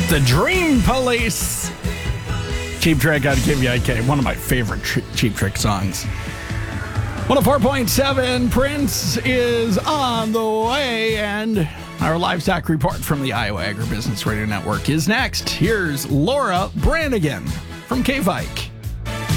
The Dream Police. Cheap Trick out of KVIK. One of my favorite Cheap Trick songs. 104.7 Prince is on the way, and our livestock report from the Iowa Agribusiness Radio Network is next. Here's Laura Branigan from KVIK.